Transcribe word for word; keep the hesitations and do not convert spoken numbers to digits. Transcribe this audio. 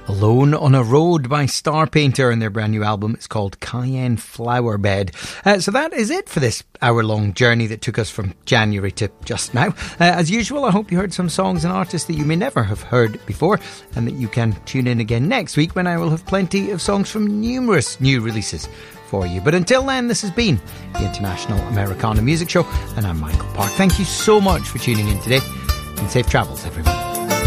Alone on a Road by Star Painter, and their brand new album is called Cayenne Flower Bed. Uh, so that is it for this hour-long journey that took us from January to just now. Uh, as usual, I hope you heard some songs and artists that you may never have heard before, and that you can tune in again next week when I will have plenty of songs from numerous new releases for you. But until then, this has been the International Americana Music Show, and I'm Michael Park. Thank you so much for tuning in today, and safe travels, everyone.